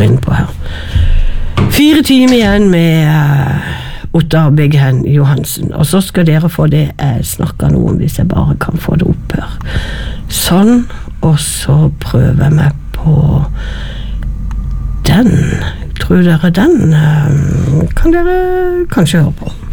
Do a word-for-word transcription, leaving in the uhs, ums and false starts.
går inn på her. Fire timer igjen med uh, Ottar Bighen Johansen, og så skal dere få det jeg snakker noe om, hvis jeg bare kan få det opp her. Sånn, og så prøver jeg meg på den. Tror dere den uh, kan dere kanskje høre på.